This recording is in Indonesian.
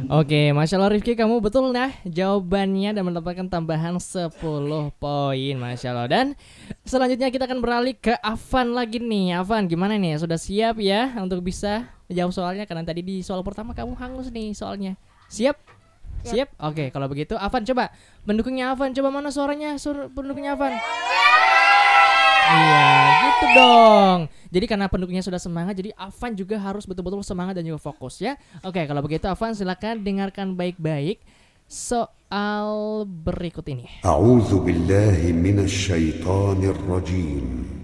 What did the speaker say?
Oke, Masya Allah Rifki, kamu betul nah jawabannya dan mendapatkan tambahan 10 poin, Masya Allah. Dan selanjutnya kita akan beralih ke Afan lagi nih. Afan, gimana nih? Sudah siap ya untuk bisa jawab soalnya? Karena tadi di soal pertama kamu hangus nih soalnya. Siap? Siap? Oke, kalau begitu Afan coba. Pendukungnya Afan, coba mana suaranya? Pendukungnya Afan. Iya, gitu dong. Jadi karena pendukungnya sudah semangat, jadi Afan juga harus betul-betul semangat dan juga fokus ya. Oke, kalau begitu Afan silakan dengarkan baik-baik soal berikut ini. أعوذ بالله من الشيطان الرجيم